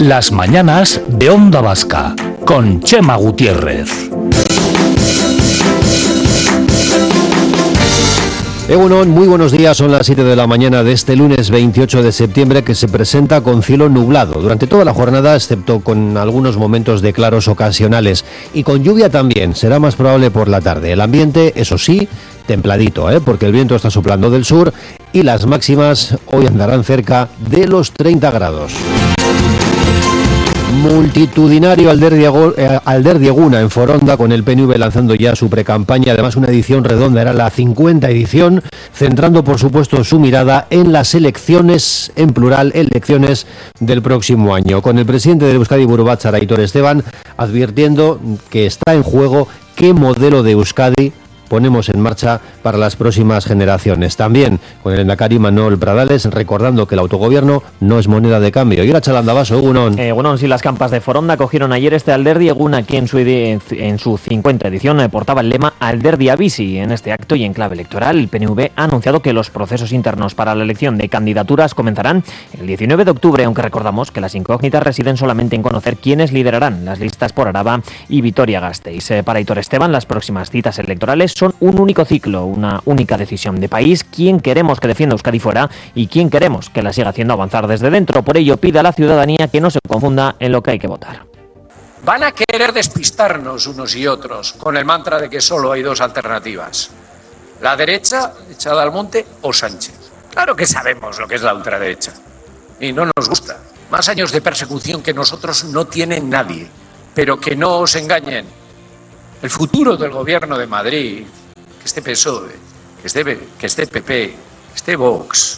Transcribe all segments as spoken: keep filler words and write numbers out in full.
Las mañanas de Onda Vasca, con Chema Gutiérrez. Egunon, muy buenos días, son las siete de la mañana de este lunes veintiocho de septiembre, que se presenta con cielo nublado durante toda la jornada, excepto con algunos momentos de claros ocasionales, y con lluvia también, será más probable por la tarde. El ambiente, eso sí, templadito, ¿eh? porque el viento está soplando del sur y las máximas hoy andarán cerca de los treinta grados. Multitudinario Alder de Eguna en Foronda, con el P N V lanzando ya su precampaña, además una edición redonda, era la cincuenta edición, centrando por supuesto su mirada en las elecciones, en plural, elecciones del próximo año, con el presidente de Euskadi Buru Batzar, Aitor Esteban, advirtiendo que está en juego qué modelo de Euskadi ponemos en marcha para las próximas generaciones. También con el lehendakari Manuel Pradales, recordando que el autogobierno no es moneda de cambio. Y ahora Chalandabaso, Egunon. Eh, bueno, sí, las campas de Foronda cogieron ayer este Alderdi Eguna, que en su, en su cincuenta edición eh, portaba el lema Alderdi Abisi. En este acto y en clave electoral, el P N V ha anunciado que los procesos internos para la elección de candidaturas comenzarán el diecinueve de octubre, aunque recordamos que las incógnitas residen solamente en conocer quiénes liderarán las listas por Araba y Vitoria-Gasteiz. Eh, para Aitor Esteban, las próximas citas electorales son un único ciclo, una única decisión de país, quién queremos que defienda Euskadi fuera y quién queremos que la siga haciendo avanzar desde dentro. Por ello pide a la ciudadanía que no se confunda en lo que hay que votar. Van a querer despistarnos unos y otros con el mantra de que solo hay dos alternativas: la derecha, echada al monte, o Sánchez. Claro que sabemos lo que es la ultraderecha y no nos gusta. Más años de persecución que nosotros no tiene nadie, pero que no os engañen. El futuro del gobierno de Madrid, que esté P S O E, que esté, que esté P P, que esté Vox,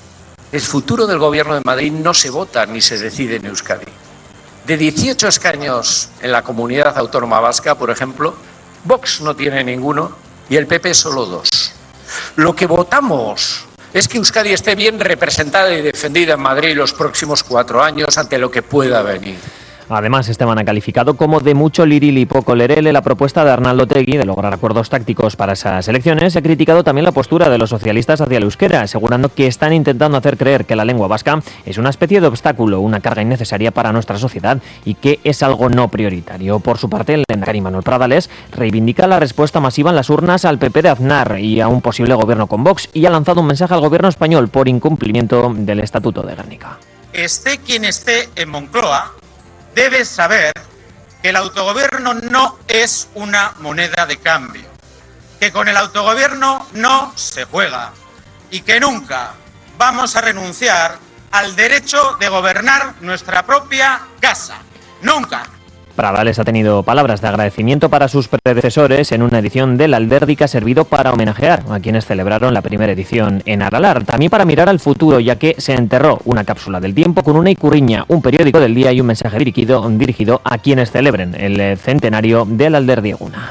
el futuro del gobierno de Madrid no se vota ni se decide en Euskadi. De dieciocho escaños en la comunidad autónoma vasca, por ejemplo, Vox no tiene ninguno y el P P solo dos. Lo que votamos es que Euskadi esté bien representada y defendida en Madrid los próximos cuatro años ante lo que pueda venir. Además, Esteban ha calificado como de mucho liril y poco lerele la propuesta de Arnaldo Otegi de lograr acuerdos tácticos para esas elecciones. Y ha criticado también la postura de los socialistas hacia el euskera, asegurando que están intentando hacer creer que la lengua vasca es una especie de obstáculo, una carga innecesaria para nuestra sociedad y que es algo no prioritario. Por su parte, el lehendakari Manuel Pradales reivindica la respuesta masiva en las urnas al P P de Aznar y a un posible gobierno con Vox, y ha lanzado un mensaje al gobierno español por incumplimiento del Estatuto de Gernika. Esté quien esté en Moncloa, debes saber que el autogobierno no es una moneda de cambio, que con el autogobierno no se juega y que nunca vamos a renunciar al derecho de gobernar nuestra propia casa. ¡Nunca! Pradales ha tenido palabras de agradecimiento para sus predecesores en una edición del Alderdi que ha servido para homenajear a quienes celebraron la primera edición en Aralar. También para mirar al futuro, ya que se enterró una cápsula del tiempo con una icurriña, un periódico del día y un mensaje dirigido, dirigido a quienes celebren el centenario del Alderdi Eguna.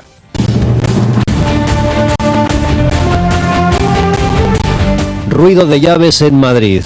Ruido de llaves en Madrid.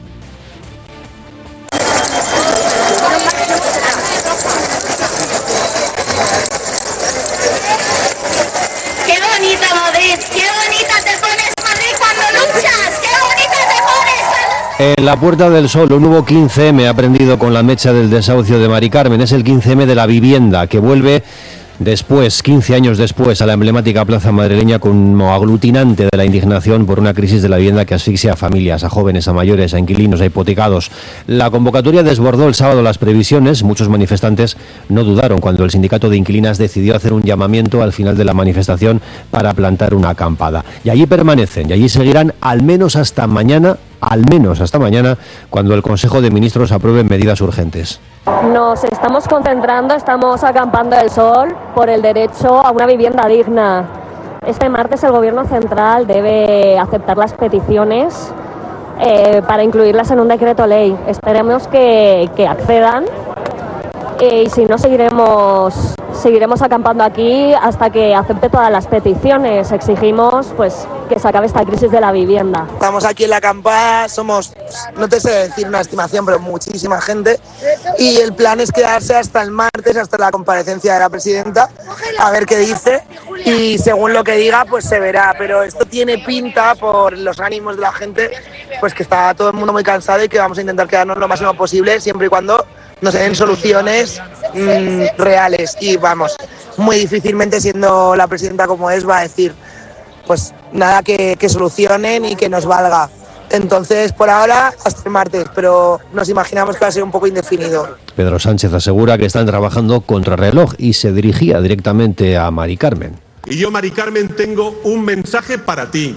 En la Puerta del Sol, un nuevo quince eme ha prendido con la mecha del desahucio de Mari Carmen. Es el quince eme de la vivienda, que vuelve después, quince años después, a la emblemática plaza madrileña como aglutinante de la indignación por una crisis de la vivienda que asfixia a familias, a jóvenes, a mayores, a inquilinos, a hipotecados. La convocatoria desbordó el sábado las previsiones. Muchos manifestantes no dudaron cuando el sindicato de inquilinas decidió hacer un llamamiento al final de la manifestación para plantar una acampada. Y allí permanecen, y allí seguirán al menos hasta mañana, al menos hasta mañana, cuando el Consejo de Ministros apruebe medidas urgentes. Nos estamos concentrando, estamos acampando el sol por el derecho a una vivienda digna. Este martes el Gobierno Central debe aceptar las peticiones eh, para incluirlas en un decreto ley. Esperemos que, que accedan eh, y si no seguiremos, seguiremos acampando aquí hasta que acepte todas las peticiones. Exigimos pues que se acabe esta crisis de la vivienda. Estamos aquí en la acampada, somos, no te sé decir una estimación, pero muchísima gente, y el plan es quedarse hasta el martes, hasta la comparecencia de la presidenta, a ver qué dice, y según lo que diga pues se verá, pero esto tiene pinta, por los ánimos de la gente, pues que está todo el mundo muy cansado y que vamos a intentar quedarnos lo máximo posible, siempre y cuando nos den soluciones mmm, reales. Y vamos, muy difícilmente, siendo la presidenta como es, va a decir pues nada que, que solucionen y que nos valga. Entonces, por ahora, hasta el martes, pero nos imaginamos que va a ser un poco indefinido. Pedro Sánchez asegura que están trabajando contrarreloj y se dirigía directamente a Mari Carmen. Y yo, Mari Carmen, tengo un mensaje para ti.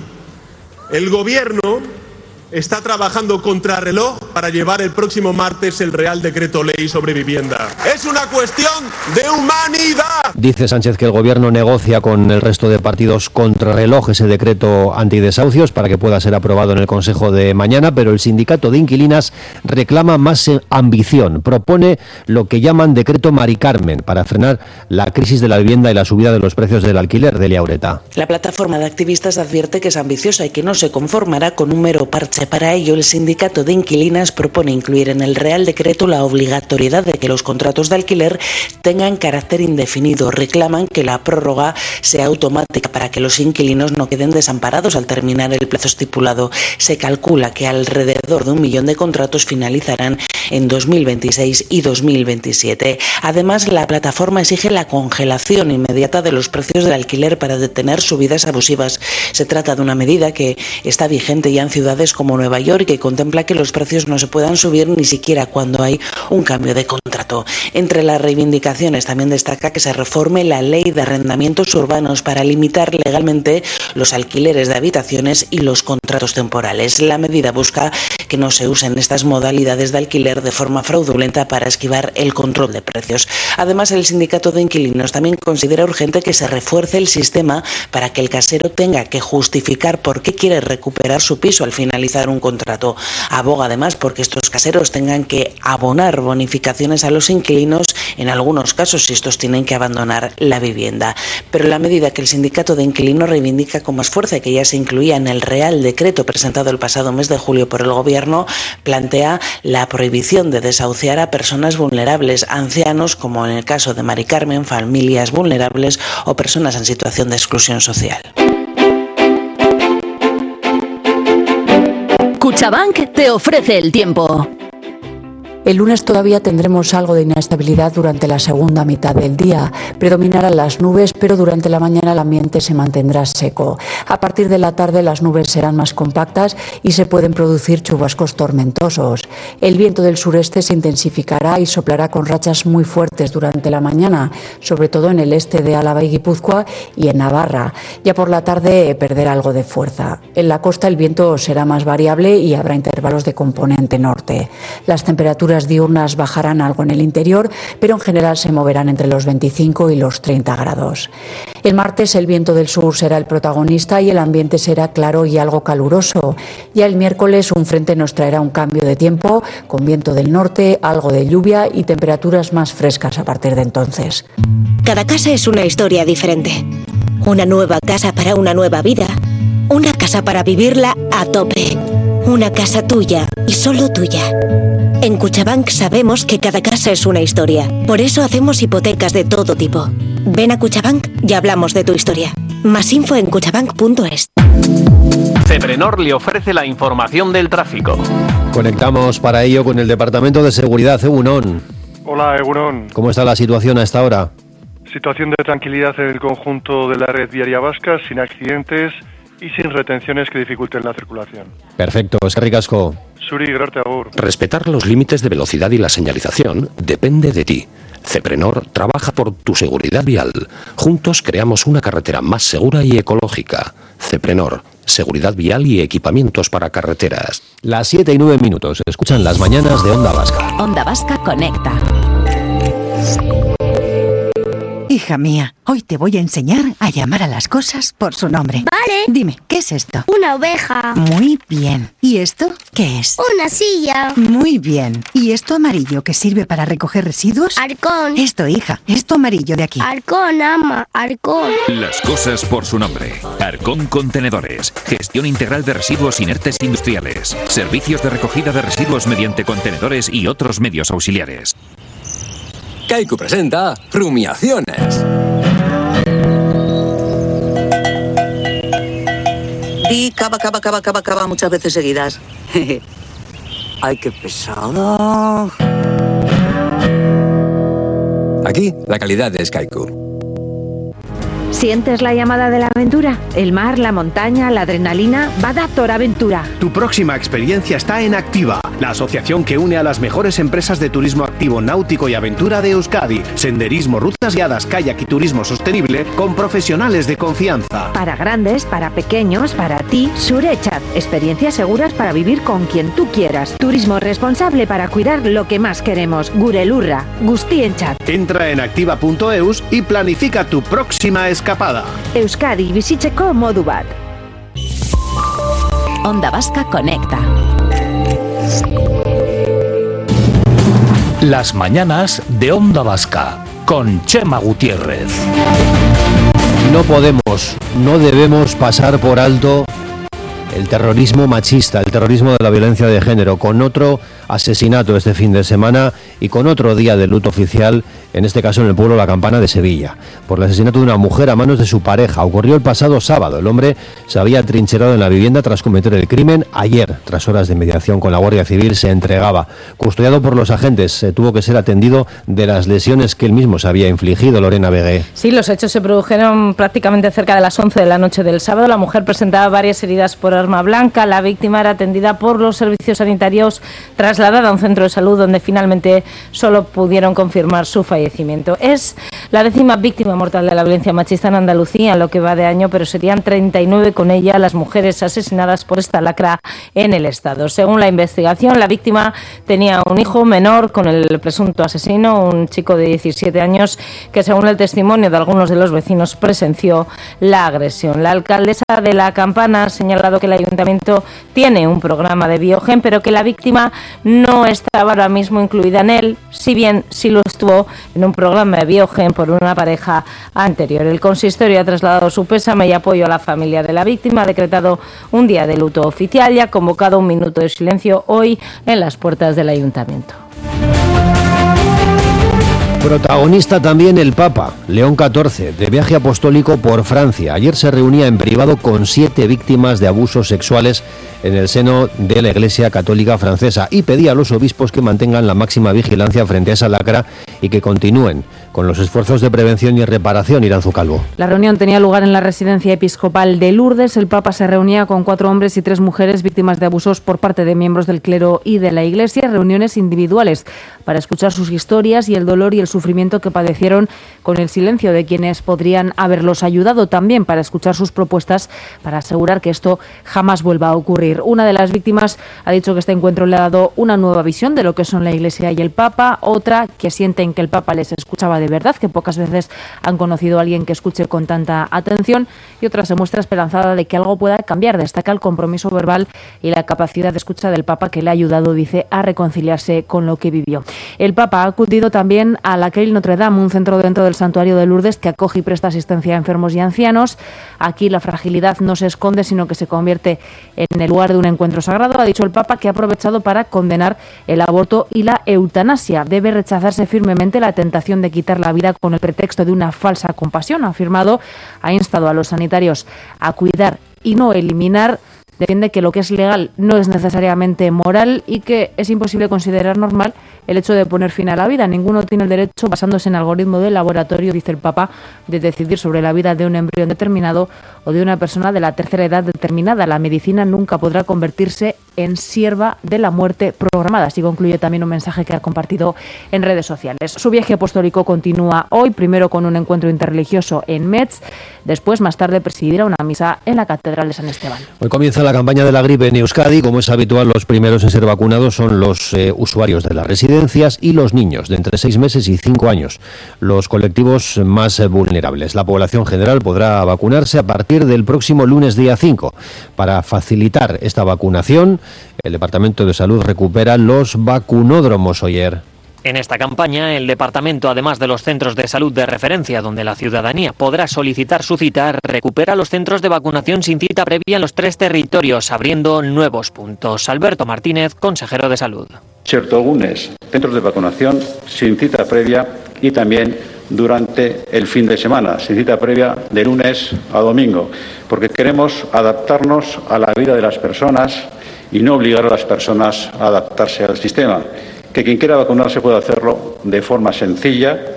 El gobierno está trabajando contrarreloj para llevar el próximo martes el Real Decreto Ley sobre vivienda. Es una cuestión de humanidad. Dice Sánchez que el gobierno negocia con el resto de partidos contrarreloj ese decreto antidesahucios para que pueda ser aprobado en el Consejo de mañana, pero el sindicato de inquilinas reclama más ambición. Propone lo que llaman decreto Mari Carmen para frenar la crisis de la vivienda y la subida de los precios del alquiler. Delia Ureta. La plataforma de activistas advierte que es ambiciosa y que no se conformará con un mero parche. Para ello, el sindicato de inquilinas propone incluir en el Real Decreto la obligatoriedad de que los contratos de alquiler tengan carácter indefinido. Reclaman que la prórroga sea automática para que los inquilinos no queden desamparados al terminar el plazo estipulado. Se calcula que alrededor de un millón de contratos finalizarán en dos mil veintiséis y dos mil veintisiete. Además, la plataforma exige la congelación inmediata de los precios del alquiler para detener subidas abusivas. Se trata de una medida que está vigente ya en ciudades como Nueva York y que contempla que los precios no se puedan subir ni siquiera cuando hay un cambio de contrato. Entre las reivindicaciones también destaca que se reforme la ley de arrendamientos urbanos para limitar legalmente los alquileres de habitaciones y los contratos temporales. La medida busca que no se usen estas modalidades de alquiler de forma fraudulenta para esquivar el control de precios. Además, el sindicato de inquilinos también considera urgente que se refuerce el sistema para que el casero tenga que justificar por qué quiere recuperar su piso al finalizar un contrato. Aboga además porque estos caseros tengan que abonar bonificaciones a los inquilinos, en algunos casos si estos tienen que abandonar la vivienda. Pero la medida que el sindicato de inquilinos reivindica con más fuerza y que ya se incluía en el Real Decreto presentado el pasado mes de julio por el Gobierno, plantea la prohibición de desahuciar a personas vulnerables, ancianos, como en el caso de Mari Carmen, familias vulnerables o personas en situación de exclusión social. Cuchabank te ofrece el tiempo. El lunes todavía tendremos algo de inestabilidad durante la segunda mitad del día. Predominarán las nubes, pero durante la mañana el ambiente se mantendrá seco. A partir de la tarde las nubes serán más compactas y se pueden producir chubascos tormentosos. El viento del sureste se intensificará y soplará con rachas muy fuertes durante la mañana, sobre todo en el este de Álava y Guipúzcoa y en Navarra. Ya por la tarde perderá algo de fuerza. En la costa el viento será más variable y habrá intervalos de componente norte. Las temperaturas diurnas bajarán algo en el interior, pero en general se moverán entre los veinticinco y los treinta grados. El martes el viento del sur será el protagonista y el ambiente será claro y algo caluroso. Ya el miércoles un frente nos traerá un cambio de tiempo, con viento del norte, algo de lluvia y temperaturas más frescas a partir de entonces. Cada casa es una historia diferente. Una nueva casa para una nueva vida. Una casa para vivirla a tope. Una casa tuya y solo tuya. En Cuchabank sabemos que cada casa es una historia. Por eso hacemos hipotecas de todo tipo. Ven a Cuchabank y hablamos de tu historia. Más info en cuchabank punto es. Ceprenor le ofrece la información del tráfico. Conectamos para ello con el Departamento de Seguridad. Egunon. Hola, Egunon. ¿Cómo está la situación a esta hora? Situación de tranquilidad en el conjunto de la red viaria vasca, sin accidentes y sin retenciones que dificulten la circulación. Perfecto, es que ricasco. Suri, gracias, agur. Respetar los límites de velocidad y la señalización depende de ti. Ceprenor trabaja por tu seguridad vial. Juntos creamos una carretera más segura y ecológica. Ceprenor, seguridad vial y equipamientos para carreteras. Las siete y nueve minutos. Escuchan las mañanas de Onda Vasca. Onda Vasca conecta. Hija mía, hoy te voy a enseñar a llamar a las cosas por su nombre. Vale. Dime, ¿qué es esto? Una oveja. Muy bien. ¿Y esto qué es? Una silla. Muy bien. ¿Y esto amarillo que sirve para recoger residuos? Arcón. Esto, hija, esto amarillo de aquí. Arcón, ama, Arcón. Las cosas por su nombre. Arcón Contenedores. Gestión integral de residuos inertes industriales. Servicios de recogida de residuos mediante contenedores y otros medios auxiliares. Kaiku presenta Rumiaciones. Di cava, cava, cava, cava, cava muchas veces seguidas. Ay, qué pesada. Aquí, la calidad de Skyco. ¿Sientes la llamada de la aventura? El mar, la montaña, la adrenalina. Badaptor Aventura. Tu próxima experiencia está en Activa, la asociación que une a las mejores empresas de turismo activo, náutico y aventura de Euskadi. Senderismo, rutas guiadas, kayak y turismo sostenible con profesionales de confianza. Para grandes, para pequeños, para ti, Surechat. Experiencias seguras para vivir con quien tú quieras. Turismo responsable para cuidar lo que más queremos. Gurelurra, Guztienchat. Entra en activa punto eus y planifica tu próxima escapada. Euskadi bizitzeko modu bat. Onda Vasca Conecta. Las mañanas de Onda Vasca con Chema Gutiérrez. No podemos, no debemos pasar por alto el terrorismo machista, el terrorismo de la violencia de género, con otro asesinato este fin de semana y con otro día de luto oficial, en este caso en el pueblo La Campana de Sevilla, por el asesinato de una mujer a manos de su pareja. Ocurrió el pasado sábado. El hombre se había atrincherado en la vivienda tras cometer el crimen. Ayer, tras horas de mediación con la Guardia Civil, se entregaba. Custodiado por los agentes, se tuvo que ser atendido de las lesiones que él mismo se había infligido. Lorena Begué. Sí, los hechos se produjeron prácticamente cerca de las once de la noche del sábado. La mujer presentaba varias heridas por arma blanca. La víctima era atendida por los servicios sanitarios, trasladada a un centro de salud donde finalmente solo pudieron confirmar su fallecimiento. Es la décima víctima mortal de la violencia machista en Andalucía en lo que va de año, pero serían treinta y nueve con ella las mujeres asesinadas por esta lacra en el Estado. Según la investigación, la víctima tenía un hijo menor con el presunto asesino, un chico de diecisiete años que, según el testimonio de algunos de los vecinos, presenció la agresión. La alcaldesa de La Campana ha señalado que el ayuntamiento tiene un programa de Biogen, pero que la víctima no estaba ahora mismo incluida en él, si bien sí lo estuvo en un programa de Biogen por una pareja anterior. El consistorio ha trasladado su pésame y apoyo a la familia de la víctima, ha decretado un día de luto oficial y ha convocado un minuto de silencio hoy en las puertas del ayuntamiento. Protagonista también el Papa, León catorce, de viaje apostólico por Francia. Ayer se reunía en privado con siete víctimas de abusos sexuales en el seno de la Iglesia Católica Francesa y pedía a los obispos que mantengan la máxima vigilancia frente a esa lacra y que continúen con los esfuerzos de prevención y reparación. Iranzu Calvo. La reunión tenía lugar en la residencia episcopal de Lourdes. El Papa se reunía con cuatro hombres y tres mujeres víctimas de abusos por parte de miembros del clero y de la Iglesia, reuniones individuales para escuchar sus historias y el dolor y el sufrimiento que padecieron, con el silencio de quienes podrían haberlos ayudado, también para escuchar sus propuestas para asegurar que esto jamás vuelva a ocurrir. Una de las víctimas ha dicho que este encuentro le ha dado una nueva visión de lo que son la Iglesia y el Papa, otra que sienten que el Papa les escuchaba de verdad, que pocas veces han conocido a alguien que escuche con tanta atención, y otra se muestra esperanzada de que algo pueda cambiar. Destaca el compromiso verbal y la capacidad de escucha del Papa, que le ha ayudado, dice, a reconciliarse con lo que vivió. El Papa ha acudido también a la Creu Notre Dame, un centro dentro del santuario de Lourdes que acoge y presta asistencia a enfermos y ancianos. Aquí la fragilidad no se esconde, sino que se convierte en el lugar de un encuentro sagrado. Ha dicho el Papa que ha aprovechado para condenar el aborto y la eutanasia. Debe rechazarse firmemente la tentación de quitar la vida con el pretexto de una falsa compasión. Ha afirmado, ha instado a los sanitarios a cuidar y no eliminar. Defiende que lo que es legal no es necesariamente moral y que es imposible considerar normal el hecho de poner fin a la vida. Ninguno tiene el derecho, basándose en algoritmo de laboratorio, dice el Papa, de decidir sobre la vida de un embrión determinado o de una persona de la tercera edad determinada. La medicina nunca podrá convertirse en sierva de la muerte programada. Así concluye también un mensaje que ha compartido en redes sociales. Su viaje apostólico continúa hoy, primero con un encuentro interreligioso en Metz, después más tarde presidirá una misa en la Catedral de San Esteban. Hoy comienza la campaña de la gripe en Euskadi. Como es habitual, los primeros en ser vacunados son los eh, usuarios de las residencias y los niños de entre seis meses y cinco años, los colectivos más eh, vulnerables. La población general podrá vacunarse a partir del próximo lunes día cinco. Para facilitar esta vacunación, el Departamento de Salud recupera los vacunódromos. Oyer. En esta campaña, el departamento, además de los centros de salud de referencia donde la ciudadanía podrá solicitar su cita, recupera los centros de vacunación sin cita previa en los tres territorios, abriendo nuevos puntos. Alberto Martínez, consejero de Salud. Chertogunes, centros de vacunación sin cita previa y también durante el fin de semana, sin cita previa de lunes a domingo, porque queremos adaptarnos a la vida de las personas y no obligar a las personas a adaptarse al sistema. Que quien quiera vacunarse pueda hacerlo de forma sencilla,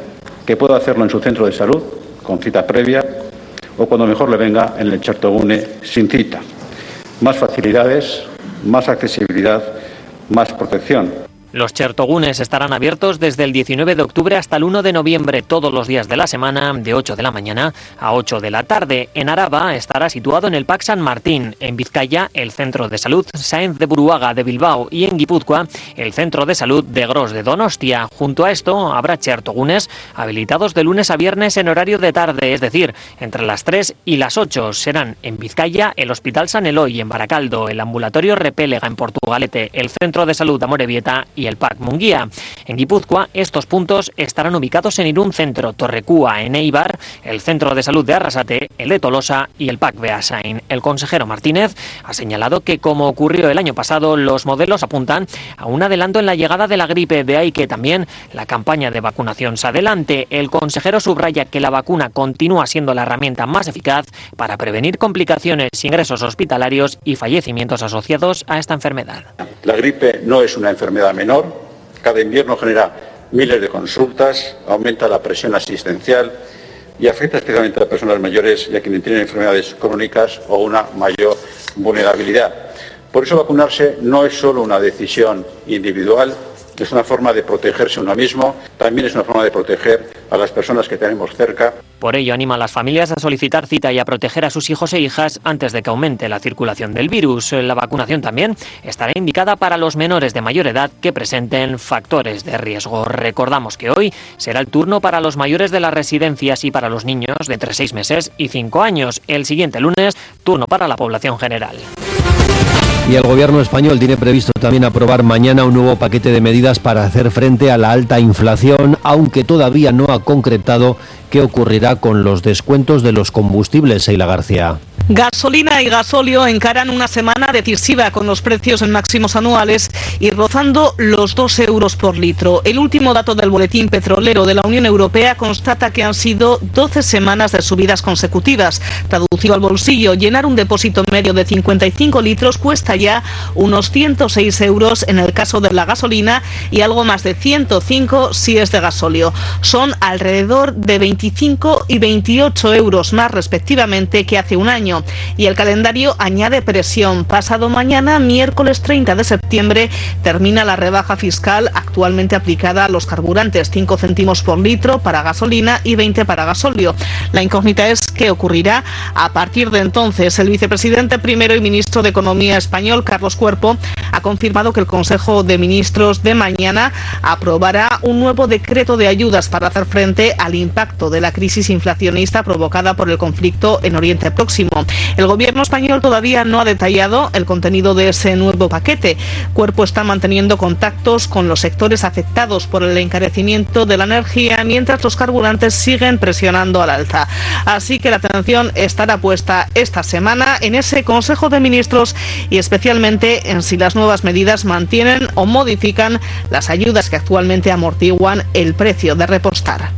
que pueda hacerlo en su centro de salud, con cita previa, o cuando mejor le venga en el Chertogune sin cita. Más facilidades, más accesibilidad, más protección. Los chertogunes estarán abiertos desde el diecinueve de octubre hasta el uno de noviembre, todos los días de la semana, de ocho de la mañana a ocho de la tarde. En Araba estará situado en el P A C San Martín, en Vizcaya el Centro de Salud Sáenz de Buruaga de Bilbao y en Guipúzcoa el Centro de Salud de Gros de Donostia. Junto a esto habrá chertogunes habilitados de lunes a viernes en horario de tarde, es decir, entre las tres y las ocho. Serán en Vizcaya el Hospital San Eloy, en Baracaldo, el Ambulatorio Repélega en Portugalete, el Centro de Salud Amorebieta y el P A C Munguía. En Guipúzcoa, estos puntos estarán ubicados en Irún Centro, Torrecúa, en Eibar, el Centro de Salud de Arrasate, el de Tolosa y el P A C Beasain. El consejero Martínez ha señalado que, como ocurrió el año pasado, los modelos apuntan a un adelanto en la llegada de la gripe, de ahí que también la campaña de vacunación se adelante. El consejero subraya que la vacuna continúa siendo la herramienta más eficaz para prevenir complicaciones, ingresos hospitalarios y fallecimientos asociados a esta enfermedad. La gripe no es una enfermedad menor. Cada invierno genera miles de consultas, aumenta la presión asistencial y afecta especialmente a las personas mayores y a quienes tienen enfermedades crónicas o una mayor vulnerabilidad. Por eso vacunarse no es solo una decisión individual, es una forma de protegerse uno mismo, también es una forma de proteger a las personas que tenemos cerca. Por ello anima a las familias a solicitar cita y a proteger a sus hijos e hijas antes de que aumente la circulación del virus. La vacunación también estará indicada para los menores de mayor edad que presenten factores de riesgo. Recordamos que hoy será el turno para los mayores de las residencias y para los niños de entre seis meses y cinco años. El siguiente lunes, turno para la población general. Y el gobierno español tiene previsto también aprobar mañana un nuevo paquete de medidas para hacer frente a la alta inflación, aunque todavía no ha concretado qué ocurrirá con los descuentos de los combustibles, Seila García. Gasolina y gasóleo encaran una semana decisiva con los precios en máximos anuales y rozando los dos euros por litro. El último dato del Boletín Petrolero de la Unión Europea constata que han sido doce semanas de subidas consecutivas. Traducido al bolsillo, llenar un depósito medio de cincuenta y cinco litros cuesta ya unos ciento seis euros en el caso de la gasolina y algo más de ciento cinco si es de gasóleo. Son alrededor de veinticinco y veintiocho euros más respectivamente que hace un año. Y el calendario añade presión. Pasado mañana, miércoles treinta de septiembre, termina la rebaja fiscal actualmente aplicada a los carburantes, cinco céntimos por litro para gasolina y veinte para gasóleo. La incógnita es qué ocurrirá a partir de entonces. El vicepresidente primero y ministro de Economía español, Carlos Cuerpo, ha confirmado que el Consejo de Ministros de mañana aprobará un nuevo decreto de ayudas para hacer frente al impacto de la crisis inflacionista provocada por el conflicto en Oriente Próximo. El gobierno español todavía no ha detallado el contenido de ese nuevo paquete. Cuerpo está manteniendo contactos con los sectores afectados por el encarecimiento de la energía, mientras los carburantes siguen presionando al alza. Así que la atención estará puesta esta semana en ese Consejo de Ministros y especialmente en si las nuevas medidas mantienen o modifican las ayudas que actualmente amortiguan el precio de repostar.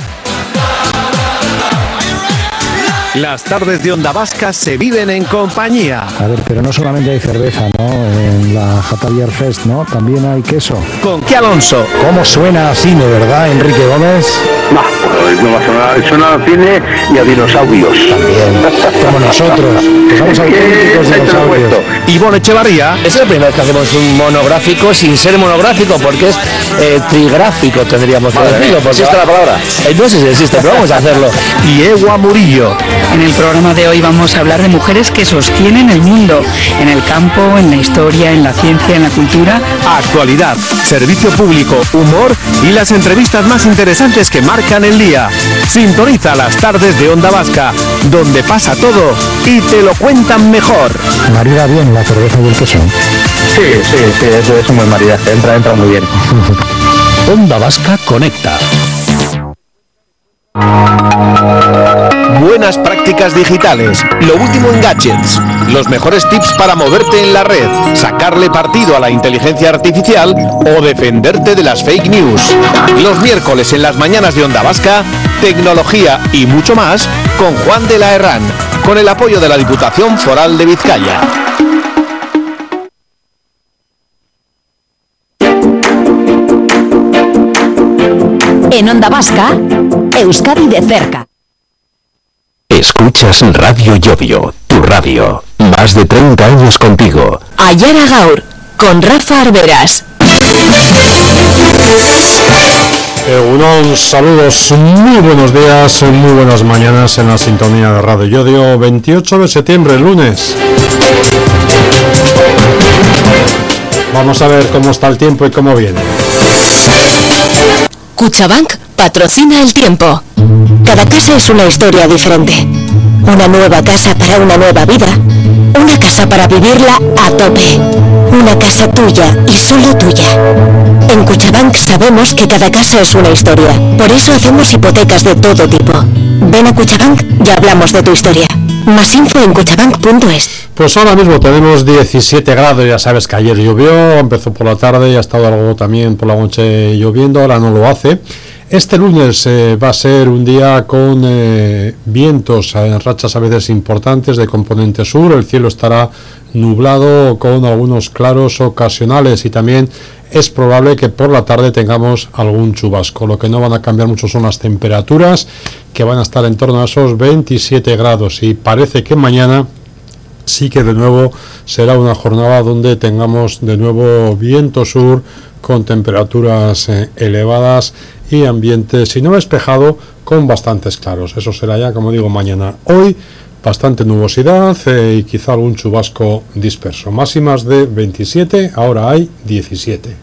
Las tardes de Onda Vasca se viven en compañía. A ver, pero no solamente hay cerveza, ¿no? En la Jata Beer Fest, ¿no? También hay queso. ¿Con qué Alonso? ¿Cómo suena a cine, verdad, Enrique Gómez? No, pues no va a sonar, suena a cine y a dinosaurios. También, como nosotros, que somos auténticos dinosaurios. Ivonne Echevarría. Es la primera vez que hacemos un monográfico sin ser monográfico, porque es eh, trigráfico, tendríamos que decirlo. ¿Existe la palabra? Eh, no sé si existe, pero vamos a hacerlo. Y Ewa Murillo. En el programa de hoy vamos a hablar de mujeres que sostienen el mundo, en el campo, en la historia, en la ciencia, en la cultura. Actualidad, servicio público, humor y las entrevistas más interesantes que marcan el día. Sintoniza las tardes de Onda Vasca, donde pasa todo y te lo cuentan mejor. Marida bien la cerveza y el queso. Sí, sí, sí, eso es un buen maridaje, entra, entra muy bien. Onda Vasca conecta. Buenas prácticas digitales, lo último en gadgets, los mejores tips para moverte en la red, sacarle partido a la inteligencia artificial o defenderte de las fake news. Los miércoles en las mañanas de Onda Vasca, tecnología y mucho más con Juan de la Herrán, con el apoyo de la Diputación Foral de Vizcaya. En Onda Vasca, Euskadi de cerca. Escuchas Radio Llodio, tu radio. Más de treinta años contigo. Ayara Gaur, con Rafa Arberas. Egunon, saludos, muy buenos días, muy buenas mañanas en la sintonía de Radio Llodio, veintiocho de septiembre, lunes. Vamos a ver cómo está el tiempo y cómo viene. Cuchabank patrocina el tiempo. Cada casa es una historia diferente. Una nueva casa para una nueva vida. Una casa para vivirla a tope. Una casa tuya y solo tuya. En Cuchabank sabemos que cada casa es una historia. Por eso hacemos hipotecas de todo tipo. Ven a Cuchabank y hablamos de tu historia. Más info en cuchabank punto es. Pues ahora mismo tenemos diecisiete grados, ya sabes que ayer llovió, empezó por la tarde y ha estado algo también por la noche lloviendo, ahora no lo hace. Este lunes eh, va a ser un día con eh, vientos en rachas a veces importantes de componente sur, el cielo estará nublado con algunos claros ocasionales y también es probable que por la tarde tengamos algún chubasco. Lo que no van a cambiar mucho son las temperaturas, que van a estar en torno a esos veintisiete grados, y parece que mañana sí que de nuevo será una jornada donde tengamos de nuevo viento sur con temperaturas eh, elevadas y ambiente, si no despejado, con bastantes claros. Eso será ya, como digo, mañana. Hoy bastante nubosidad eh, y quizá algún chubasco disperso. Máximas de veintisiete, ahora hay diecisiete.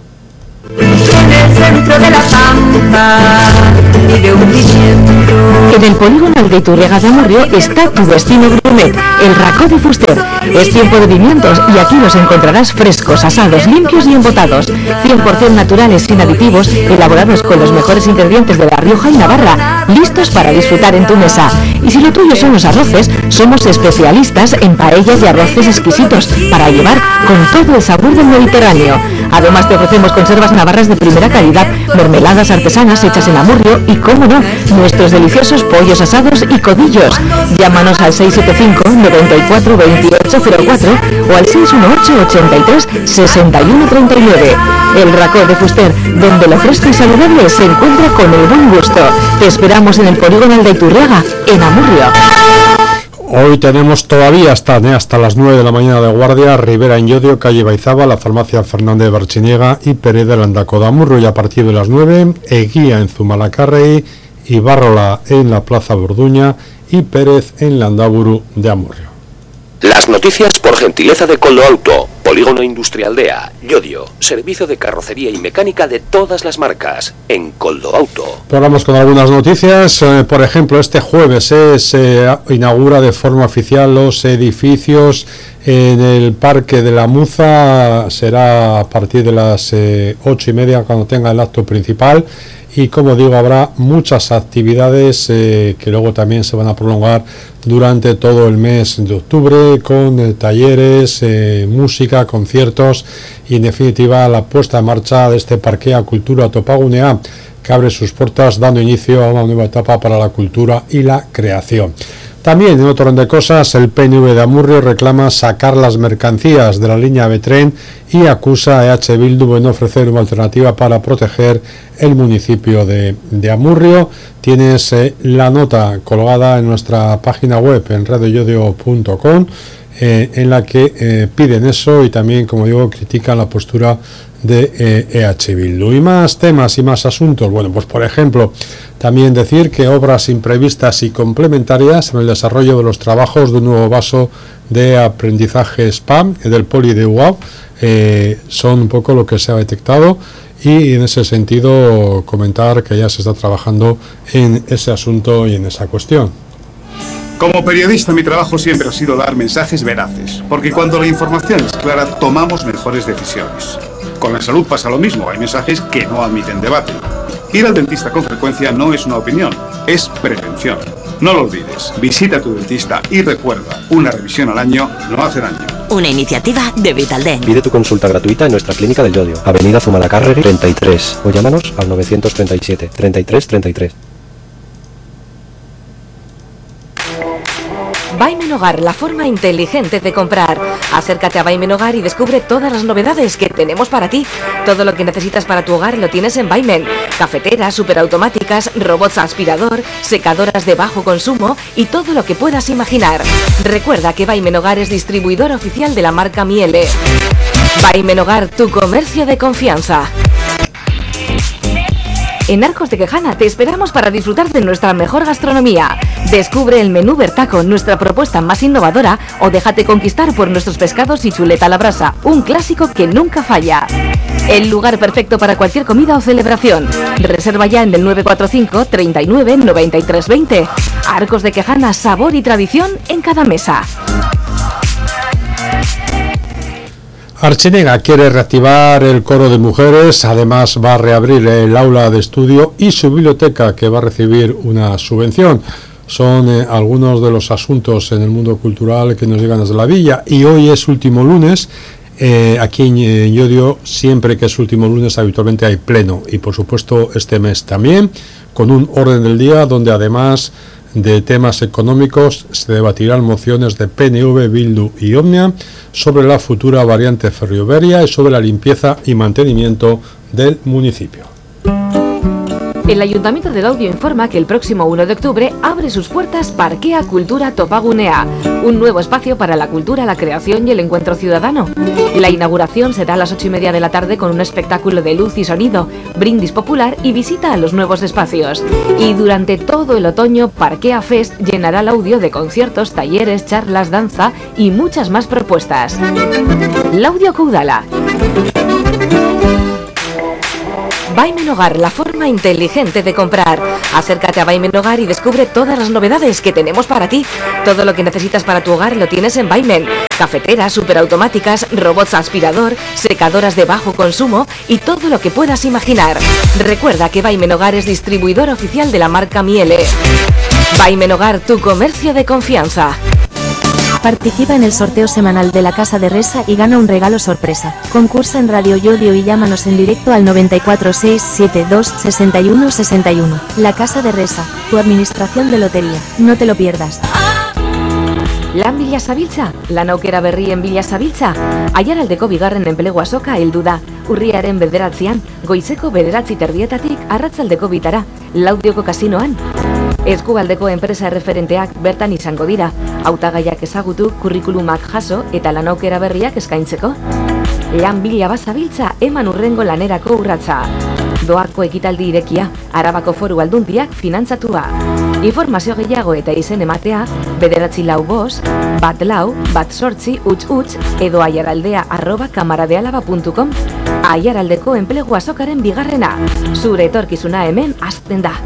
En el centro de la pampa vive un viento. En el polígono de Iturriaga de Amurrio está tu destino gourmet, el Racó de Fuster. Es tiempo de pimientos y aquí los encontrarás frescos, asados, limpios y embotados, cien por ciento naturales, sin aditivos, elaborados con los mejores ingredientes de La Rioja y Navarra, listos para disfrutar en tu mesa. Y si lo tuyo son los arroces, somos especialistas en paellas y arroces exquisitos para llevar con todo el sabor del Mediterráneo. Además te ofrecemos conservas navarras de primera calidad, mermeladas artesanas hechas en Amurrio y, cómo no, nuestros deliciosos pollos asados y codillos. Llámanos al seis siete cinco, noventa y cuatro, veintiocho cero cuatro o al seis uno ocho, ochenta y tres, sesenta y uno treinta y nueve. El Racó de Fuster, donde lo fresco y saludable se encuentra con el buen gusto. Te esperamos en el polígono de Iturriaga, en Amurrio. Hoy tenemos todavía hasta, eh, hasta las nueve de la mañana de guardia, Rivera en Llodio, calle Baizaba, la farmacia Fernández Barchiniega y Pérez de Landako de Amurrio, y a partir de las nueve, Eguía en Zumalacárregui, Ibarrola en la Plaza Borduña y Pérez en Landaburu de Amurrio. Las noticias por gentileza de Coldo Auto, Polígono Industrial Aldea, Llodio, servicio de carrocería y mecánica de todas las marcas, en Coldo Auto. Vamos con algunas noticias, eh, por ejemplo, este jueves eh, se inaugura de forma oficial los edificios en el Parque de la Muza, será a partir de las eh, ocho y media cuando tenga el acto principal. Y como digo, habrá muchas actividades eh, que luego también se van a prolongar durante todo el mes de octubre, con eh, talleres, eh, música, conciertos y en definitiva la puesta en marcha de este Parquea Cultura Topagunea, que abre sus puertas dando inicio a una nueva etapa para la cultura y la creación. También, en otro orden de cosas, el P N V de Amurrio reclama sacar las mercancías de la línea B tren y acusa a E H Bildu en ofrecer una alternativa para proteger el municipio de, de Amurrio. Tienes eh, la nota colgada en nuestra página web en radio llodio punto com, eh, en la que eh, piden eso y también, como digo, critican la postura de eh, E H Bildu. Y más temas y más asuntos. Bueno, pues por ejemplo, también decir que obras imprevistas y complementarias en el desarrollo de los trabajos de un nuevo vaso de aprendizaje SPAM del Poli de U A B eh, son un poco lo que se ha detectado, y en ese sentido comentar que ya se está trabajando en ese asunto y en esa cuestión. Como periodista, mi trabajo siempre ha sido dar mensajes veraces, porque cuando la información es clara, tomamos mejores decisiones. Con la salud pasa lo mismo, hay mensajes que no admiten debate. Ir al dentista con frecuencia no es una opinión, es prevención. No lo olvides, visita a tu dentista y recuerda, una revisión al año no hace daño. Una iniciativa de Vitaldent. Pide tu consulta gratuita en nuestra clínica del Llodio, Avenida Zumalacárregui treinta y tres, o llámanos al novecientos treinta y siete, treinta y tres, treinta y tres. Vaimen Baimen Hogar, la forma inteligente de comprar. Acércate a Baimen Hogar y descubre todas las novedades que tenemos para ti. Todo lo que necesitas para tu hogar lo tienes en Baimen. Cafeteras, superautomáticas, robots aspirador, secadoras de bajo consumo y todo lo que puedas imaginar. Recuerda que Baimen Hogar es distribuidor oficial de la marca Miele. Baimen Hogar, tu comercio de confianza. En Arcos de Quejana te esperamos para disfrutar de nuestra mejor gastronomía. Descubre el menú Bertaco, nuestra propuesta más innovadora, o déjate conquistar por nuestros pescados y chuleta a la brasa, un clásico que nunca falla. El lugar perfecto para cualquier comida o celebración. Reserva ya en el nueve cuatro cinco, treinta y nueve, noventa y tres veinte. Arcos de Quejana, sabor y tradición en cada mesa. Archinega quiere reactivar el coro de mujeres, además va a reabrir el aula de estudio y su biblioteca, que va a recibir una subvención. Son eh, algunos de los asuntos en el mundo cultural que nos llegan desde la villa, y hoy es último lunes. Eh, aquí en, en Llodio, siempre que es último lunes, habitualmente hay pleno, y por supuesto este mes también, con un orden del día donde además de temas económicos se debatirán mociones de P N V, Bildu y Omnia sobre la futura variante ferroviaria y sobre la limpieza y mantenimiento del municipio. El Ayuntamiento de Laudio informa que el próximo uno de octubre abre sus puertas Parkea Kultura Topagunea, un nuevo espacio para la cultura, la creación y el encuentro ciudadano. La inauguración será a las ocho y media de la tarde con un espectáculo de luz y sonido, brindis popular y visita a los nuevos espacios. Y durante todo el otoño, Parkea Fest llenará Laudio de conciertos, talleres, charlas, danza y muchas más propuestas. Laudio Caudala. Baimen Hogar, la forma inteligente de comprar. Acércate a Baimen Hogar y descubre todas las novedades que tenemos para ti. Todo lo que necesitas para tu hogar lo tienes en Baimen. Cafeteras, superautomáticas, robots aspirador, secadoras de bajo consumo y todo lo que puedas imaginar. Recuerda que Baimen Hogar es distribuidor oficial de la marca Miele. Baimen Hogar, tu comercio de confianza. Participa en el sorteo semanal de la Casa de Resa y gana un regalo sorpresa. Concursa en Radio Llodio y llámanos en directo al noventa y cuatro, seis siete dos, sesenta y uno sesenta y uno. La Casa de Resa, tu administración de lotería. No te lo pierdas. Lan Billasabiltza, lan aukera berri en Billasabiltza. Aiaraldeko bigarren enplegu azoka heldu da. Urriaren bederatzian, goizeko bederatzi terdietatik arratzaldeko bitara, Laudioko kasinoan. Eskualdeko enpresa referenteak bertan izango dira, hautagaiak ezagutu, kurrikulumak jaso eta lan aukera berriak eskaintzeko. Lan bila bazabiltza eman urrengo lanerako urratsa. Doako ekitaldi irekia, Arabako Foru Aldundiak finantzatua. Informazio gehiago eta izen ematea, bederatzi lau bost, bat lau, bat sortzi, utz utz, edo aiaraldea arroba kamaradealaba puntu com. Aiaraldeko enplegu azokaren bigarrena. Zure etorkizuna hemen hazten da.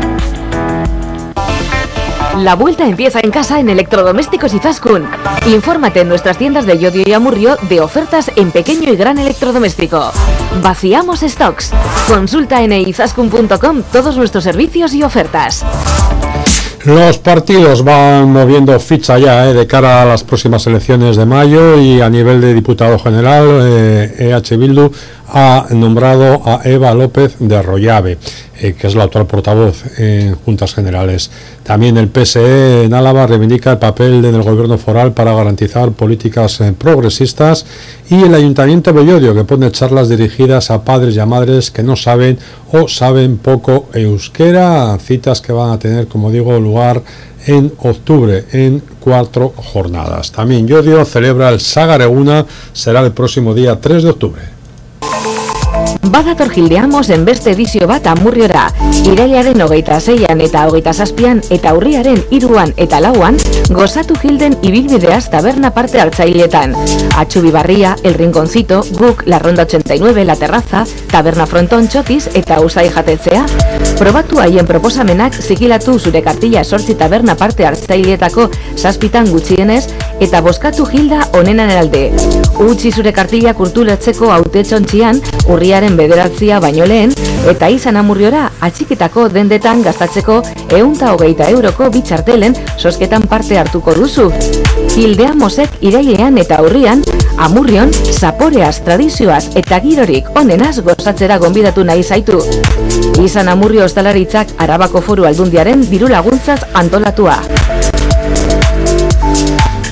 La vuelta empieza en casa en Electrodomésticos Izaskun. Infórmate en nuestras tiendas de Llodio y Amurrio de ofertas en pequeño y gran electrodoméstico. Vaciamos stocks. Consulta en izaskun punto com todos nuestros servicios y ofertas. Los partidos van moviendo ficha ya eh, de cara a las próximas elecciones de mayo, y a nivel de diputado general, eh, E H Bildu ha nombrado a Eva López de Arroyave, eh, que es la actual portavoz en Juntas Generales. También el P S E en Álava reivindica el papel del gobierno foral para garantizar políticas eh, progresistas, y el Ayuntamiento de Llodio, que pone charlas dirigidas a padres y a madres que no saben o saben poco euskera, citas que van a tener, como digo, lugar en octubre en cuatro jornadas. También Llodio celebra el Sagareguna, será el próximo día tres de octubre. Badator Gildeamos en beste edizio bat Amurriora. Irailaren hogeita zeian eta hogeita zazpian eta urriaren hiruan eta lauan, gozatu Gilden ibilbideaz taberna parte hartzailetan. Atxubi Barria, El Rinconcito, Guk, La Ronda ochenta y nueve, La Terraza, Taberna Fronton Txotiz eta Usai Jatetzea. Probatu haien proposamenak zikilatu zure kartilla sortzi taberna parte hartzaileetako zazpitan gutxienez, eta bozkatu Gilda onenen alde. Utsi zure kartilla kulturatzeko hautetxontzian urriaren bederatzia baino lehen, eta izan Amurriora atxikitako dendetan gastatzeko ehunta hogeita euroko bitxartelen sosketan parte hartuko duzu. Gildeamosek irailean eta urrian Amurrion zaporeaz, tradizioaz eta girorik onenaz gozatzera gonbidatu nahi zaitu. Izan Amurrio ostalaritzak, Arabako Foru Aldundiaren diru laguntzaz antolatua.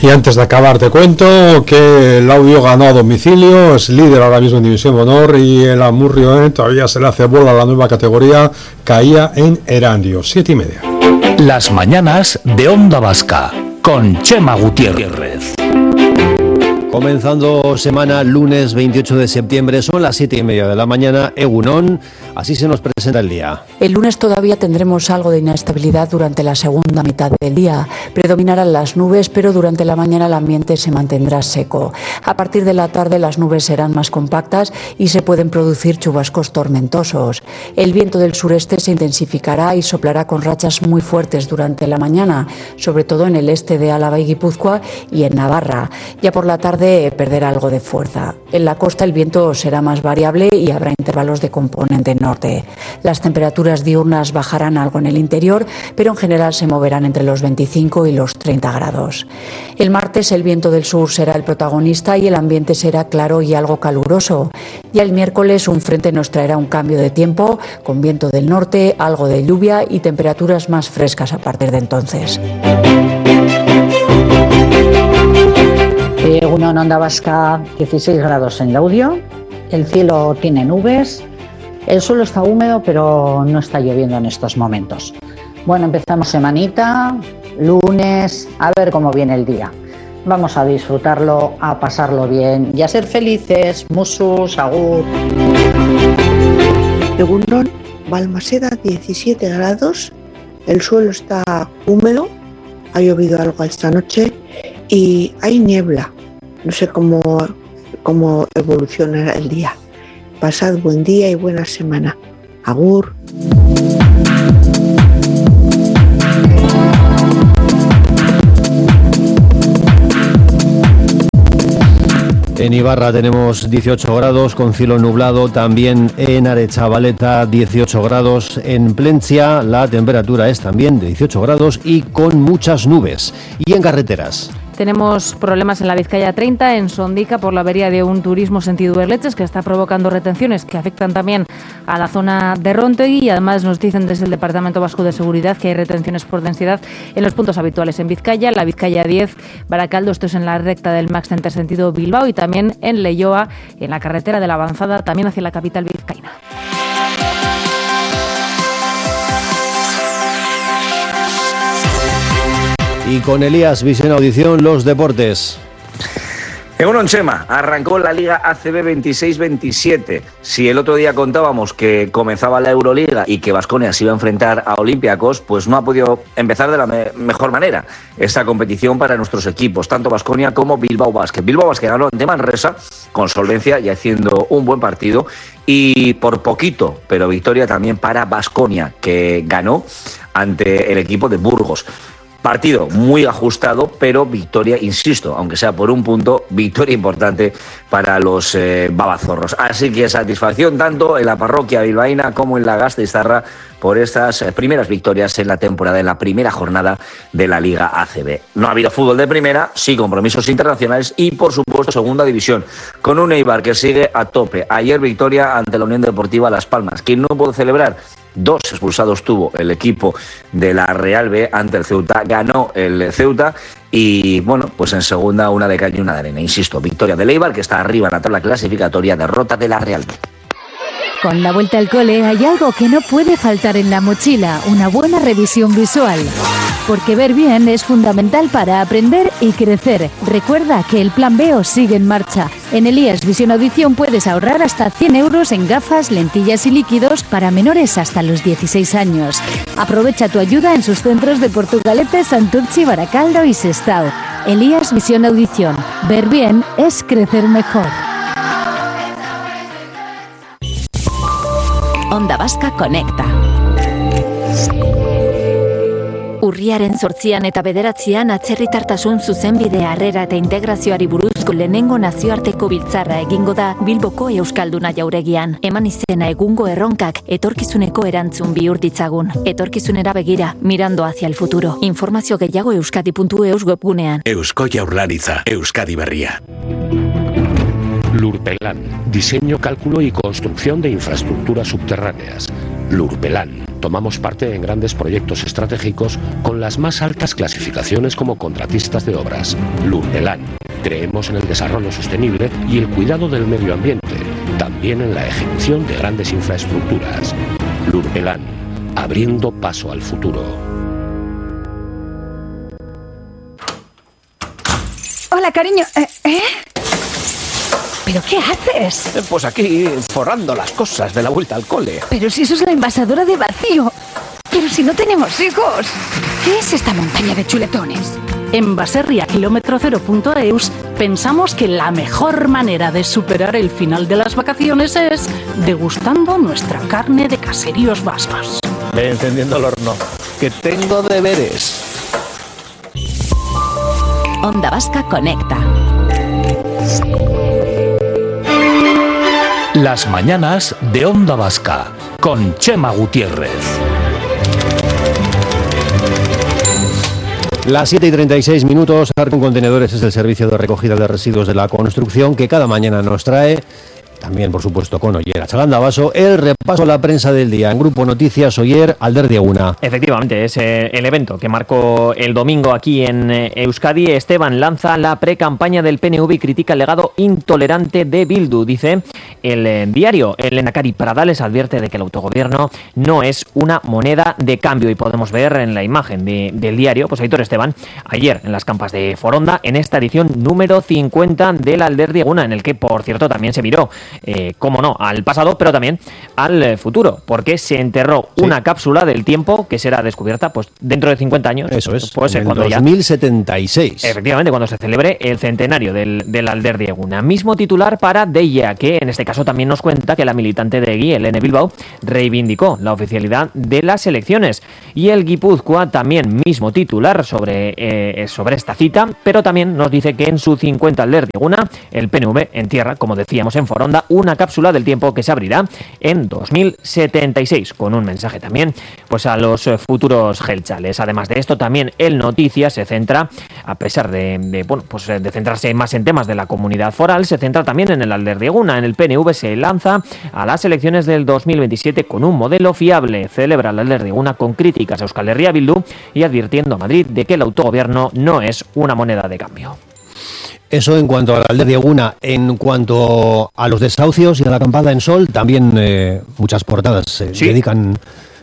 Y antes de acabar te cuento que el Audio ganó a domicilio, es líder ahora mismo en División de Honor, y el Amurrio eh, todavía se le hace bola a la nueva categoría, caía en Erandio, siete y media. Las mañanas de Onda Vasca con Chema Gutiérrez. Comenzando semana, lunes veintiocho de septiembre, son las siete y media de la mañana, Egunon, así se nos presenta el día. El lunes todavía tendremos algo de inestabilidad durante la segunda mitad del día. Predominarán las nubes, pero durante la mañana el ambiente se mantendrá seco. A partir de la tarde las nubes serán más compactas y se pueden producir chubascos tormentosos. El viento del sureste se intensificará y soplará con rachas muy fuertes durante la mañana, sobre todo en el este de Álava y Guipúzcoa y en Navarra. Ya por la tarde perder algo de fuerza. En la costa el viento será más variable y habrá intervalos de componente norte. Las temperaturas diurnas bajarán algo en el interior, pero en general se moverán entre los veinticinco y los treinta grados. El martes el viento del sur será el protagonista y el ambiente será claro y algo caluroso. Ya el miércoles un frente nos traerá un cambio de tiempo, con viento del norte, algo de lluvia y temperaturas más frescas a partir de entonces. Egunon, Onda Vasca, dieciséis grados en el Audio, el cielo tiene nubes, el suelo está húmedo pero no está lloviendo en estos momentos. Bueno, empezamos semanita, lunes, a ver cómo viene el día. Vamos a disfrutarlo, a pasarlo bien y a ser felices. Musus, agur. Egunon, Balmaseda, diecisiete grados, el suelo está húmedo, ha llovido algo esta noche y hay niebla. No sé cómo, cómo evoluciona el día. Pasad buen día y buena semana. Agur. En Ibarra tenemos dieciocho grados con cielo nublado, también en Arechavaleta dieciocho grados, en Plencia la temperatura es también de dieciocho grados y con muchas nubes. Y en carreteras tenemos problemas en la Vizcaya treinta, en Sondica, por la avería de un turismo sentido Berleches que está provocando retenciones que afectan también a la zona de Rontegui, y además nos dicen desde el Departamento Vasco de Seguridad que hay retenciones por densidad en los puntos habituales en Vizcaya, la Vizcaya diez, Baracaldo, esto es en la recta del Max Center sentido Bilbao, y también en Leioa, en la carretera de la Avanzada, también hacia la capital vizcaína. Y con Elías, Visión Audición, los deportes. Egunon, Chema, arrancó la Liga A C B veintiséis veintisiete. Si el otro día contábamos que comenzaba la Euroliga y que Baskonia se iba a enfrentar a Olympiacos, pues no ha podido empezar de la me- mejor manera esta competición para nuestros equipos, tanto Baskonia como Bilbao Basket. Bilbao Basket ganó ante Manresa con solvencia y haciendo un buen partido, y por poquito, pero victoria también para Baskonia, que ganó ante el equipo de Burgos. Partido muy ajustado, pero victoria, insisto, aunque sea por un punto, victoria importante para los eh, babazorros. Así que satisfacción tanto en la parroquia bilbaína como en la Gasteiztarra por estas eh, primeras victorias en la temporada, en la primera jornada de la Liga A C B. No ha habido fútbol de primera, sí compromisos internacionales y, por supuesto, segunda división, con un Eibar que sigue a tope. Ayer victoria ante la Unión Deportiva Las Palmas, que no pudo celebrar. Dos expulsados tuvo el equipo de la Real B ante el Ceuta, ganó el Ceuta y, bueno, pues en segunda una de calle y una de arena. Insisto, victoria del Eibar, que está arriba en la tabla clasificatoria, derrota de la Real B. Con la vuelta al cole hay algo que no puede faltar en la mochila, una buena revisión visual. Porque ver bien es fundamental para aprender y crecer. Recuerda que el Plan B O sigue en marcha. En Elías Visión Audición puedes ahorrar hasta cien euros en gafas, lentillas y líquidos para menores hasta los dieciséis años. Aprovecha tu ayuda en sus centros de Portugalete, Santurtzi, Baracaldo y Sestao. Elías Visión Audición. Ver bien es crecer mejor. Onda Vasca Conecta. Urriaren zortzian eta bederatzian atzerritartasun zuzenbide harrera eta integrazioari buruzko lehenengo nazioarteko biltzarra egingo da Bilboko Euskalduna jauregian. Eman izena egungo erronkak etorkizuneko erantzun bihur ditzagun. Etorkizunera begira, mirando hacia el futuro. Informazio gehiago euskadi puntu eus webgunean. Eusko Jaurlaritza, Euskadi Berria. Lurpelan, diseño, cálculo y construcción de infraestructuras subterráneas. Lurpelan. Tomamos parte en grandes proyectos estratégicos con las más altas clasificaciones como contratistas de obras. Lurdelan. Creemos en el desarrollo sostenible y el cuidado del medio ambiente, también en la ejecución de grandes infraestructuras. Lurdelan, abriendo paso al futuro. Hola, cariño. ¿Eh? ¿Eh? ¿Pero qué haces? Pues aquí, forrando las cosas de la vuelta al cole. Pero si eso es la envasadora de vacío. Pero si no tenemos hijos. ¿Qué es esta montaña de chuletones? En Baserria kilómetro cero punto eus pensamos que la mejor manera de superar el final de las vacaciones es degustando nuestra carne de caseríos vascos. Ve encendiendo el horno, que tengo deberes. Onda Vasca Conecta. Las mañanas de Onda Vasca con Chema Gutiérrez. Las siete y treinta y seis minutos, Arcon Contenedores es el servicio de recogida de residuos de la construcción que cada mañana nos trae, también por supuesto con Oyer Atxalandabaso, el repaso a la prensa del día. En Grupo Noticias, Oyer, Alderdi Eguna. Efectivamente, es eh, el evento que marcó el domingo aquí en eh, Euskadi. Esteban lanza la pre-campaña del P N V y critica el legado intolerante de Bildu. Dice el eh, diario, el Lehendakari Pradales advierte de que el autogobierno no es una moneda de cambio, y podemos ver en la imagen de, del diario, pues Aitor Esteban, ayer en las campas de Foronda, en esta edición número cincuenta del Alderdi Eguna, en el que, por cierto, también se miró Eh, cómo no, al pasado, pero también al eh, futuro, porque se enterró sí. una cápsula del tiempo que será descubierta pues dentro de cincuenta años. Eso es, pues, en cuando el dos mil setenta y seis. Ya, efectivamente, cuando se celebre el centenario del, del Alderdi Eguna. Mismo titular para Deia, que en este caso también nos cuenta que la militante de Egui, Helene Bilbao, reivindicó la oficialidad de las elecciones. Y el Guipúzcoa también mismo titular sobre, eh, sobre esta cita, pero también nos dice que en su cincuenta Alderdi Eguna, el P N V entierra, como decíamos en Foronda, una cápsula del tiempo que se abrirá en dos mil setenta y seis, con un mensaje también pues a los futuros gelchales. Además de esto, también el Noticias se centra, a pesar de, de bueno pues de centrarse más en temas de la comunidad foral, se centra también en el Alderdi Eguna. En el P N V se lanza a las elecciones del dos mil veintisiete con un modelo fiable. Celebra el Alderdi Eguna con críticas a Euskal Herria Bildu y advirtiendo a Madrid de que el autogobierno no es una moneda de cambio. Eso en cuanto al Alderdi Eguna. En cuanto a los desahucios y a la acampada en Sol, también eh, muchas portadas se sí. dedican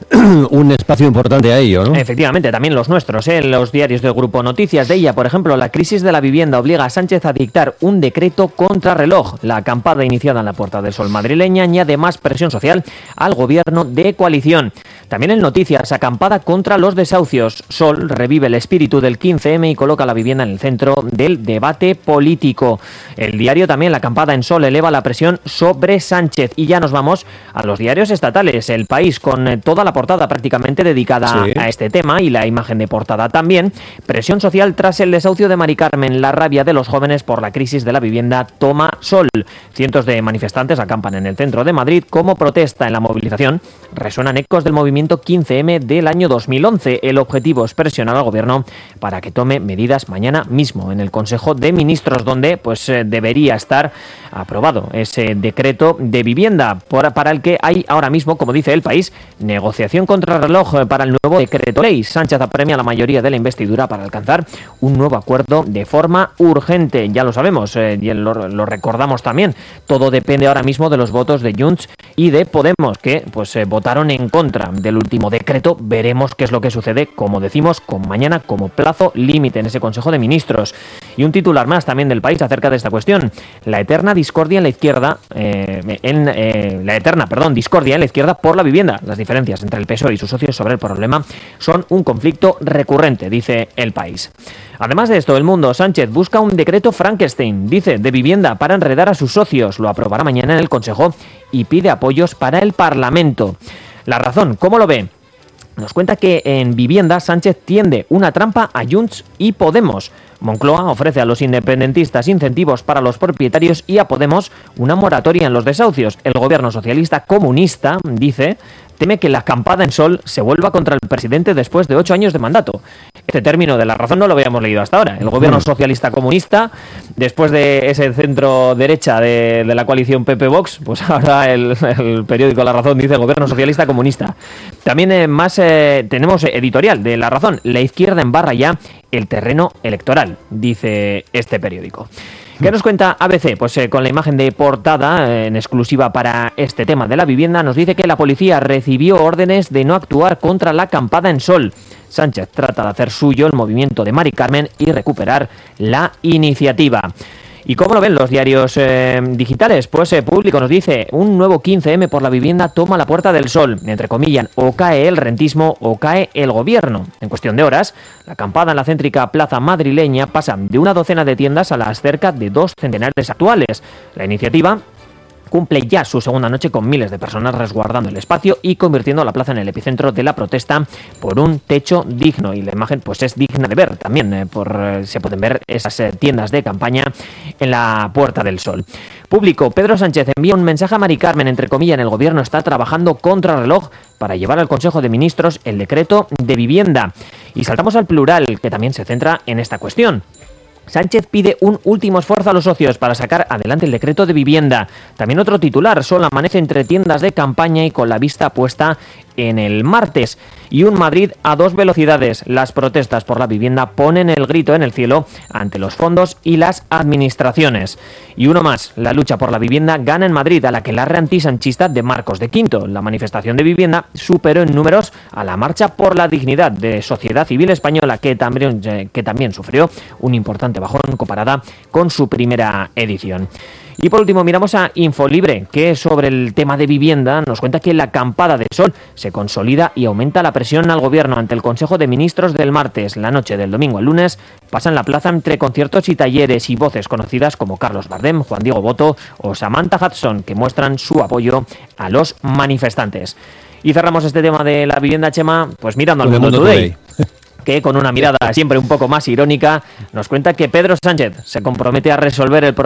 un espacio importante a ello, ¿no? Efectivamente, también los nuestros, ¿eh? Los diarios del Grupo Noticias de ella, por ejemplo, la crisis de la vivienda obliga a Sánchez a dictar un decreto contrarreloj. La acampada iniciada en la Puerta del Sol madrileña añade más presión social al gobierno de coalición. También en Noticias, acampada contra los desahucios. Sol revive el espíritu del quince eme y coloca la vivienda en el centro del debate político. El diario también, la acampada en Sol, eleva la presión sobre Sánchez. Y ya nos vamos a los diarios estatales. El País, con toda la portada prácticamente dedicada sí. a este tema, y la imagen de portada también. Presión social tras el desahucio de Mari Carmen. La rabia de los jóvenes por la crisis de la vivienda toma Sol. Cientos de manifestantes acampan en el centro de Madrid como protesta. En la movilización resuenan ecos del movimiento quince eme del año dos mil once. El objetivo es presionar al gobierno para que tome medidas mañana mismo en el Consejo de Ministros, donde pues eh, debería estar aprobado ese decreto de vivienda, por, para el que hay ahora mismo, como dice El País, negociación contrarreloj para el nuevo decreto ley. Sánchez apremia a la mayoría de la investidura para alcanzar un nuevo acuerdo de forma urgente. Ya lo sabemos, eh, y lo, lo recordamos también. Todo depende ahora mismo de los votos de Junts y de Podemos, que pues eh, votaron en contra del último decreto. Veremos qué es lo que sucede, como decimos, con mañana como plazo límite en ese Consejo de Ministros. Y un titular más también del País acerca de esta cuestión. La eterna discordia en la izquierda, eh, en, eh, la eterna, perdón, discordia en la izquierda por la vivienda. Las diferencias entre el P S O E y sus socios sobre el problema son un conflicto recurrente, dice El País. Además de esto, El Mundo, Sánchez busca un decreto Frankenstein, dice, de vivienda para enredar a sus socios. Lo aprobará mañana en el Consejo y pide apoyos para el Parlamento. La Razón, ¿cómo lo ve? Nos cuenta que en vivienda Sánchez tiende una trampa a Junts y Podemos. Moncloa ofrece a los independentistas incentivos para los propietarios y a Podemos una moratoria en los desahucios. El gobierno socialista comunista, dice, teme que la acampada en Sol se vuelva contra el presidente después de ocho años de mandato. Este término de La Razón no lo habíamos leído hasta ahora. El gobierno socialista comunista, después de ese centro derecha de, de la coalición P P Vox, pues ahora el, el periódico La Razón dice gobierno socialista comunista. También eh, más eh, tenemos editorial de La Razón. La izquierda embarra ya el terreno electoral, dice este periódico. ¿Qué nos cuenta A B C? Pues eh, con la imagen de portada, eh, en exclusiva para este tema de la vivienda, nos dice que la policía recibió órdenes de no actuar contra la acampada en Sol. Sánchez trata de hacer suyo el movimiento de Mari Carmen y recuperar la iniciativa. ¿Y cómo lo ven los diarios eh, digitales? Pues eh, Público nos dice, un nuevo quince eme por la vivienda toma la Puerta del Sol. Entre comillas, o cae el rentismo o cae el gobierno. En cuestión de horas, la acampada en la céntrica plaza madrileña pasa de una docena de tiendas a las cerca de dos centenares actuales. La iniciativa cumple ya su segunda noche con miles de personas resguardando el espacio y convirtiendo la plaza en el epicentro de la protesta por un techo digno. Y la imagen pues es digna de ver también, eh, por eh, se pueden ver esas eh, tiendas de campaña en la Puerta del Sol. Público, Pedro Sánchez envía un mensaje a Mari Carmen, entre comillas, en el gobierno está trabajando contra reloj para llevar al Consejo de Ministros el decreto de vivienda. Y saltamos al plural, que también se centra en esta cuestión. Sánchez pide un último esfuerzo a los socios para sacar adelante el decreto de vivienda. También otro titular, Sol amanece entre tiendas de campaña y con la vista puesta en el martes. Y un Madrid a dos velocidades. Las protestas por la vivienda ponen el grito en el cielo ante los fondos y las administraciones. Y uno más, la lucha por la vivienda gana en Madrid, a la que la antisanchista de Marcos de Quinto. La manifestación de vivienda superó en números a la marcha por la dignidad de Sociedad Civil Española, que también, que también sufrió un importante bajón comparada con su primera edición. Y por último miramos a Infolibre, que sobre el tema de vivienda nos cuenta que la acampada de Sol se consolida y aumenta la presión al gobierno ante el Consejo de Ministros del martes. La noche del domingo al lunes pasan la plaza entre conciertos y talleres y voces conocidas como Carlos Bardem, Juan Diego Boto o Samantha Hudson, que muestran su apoyo a los manifestantes. Y cerramos este tema de la vivienda, Chema, pues mirando al Mundo Today, que con una mirada siempre un poco más irónica nos cuenta que Pedro Sánchez se compromete a resolver el problema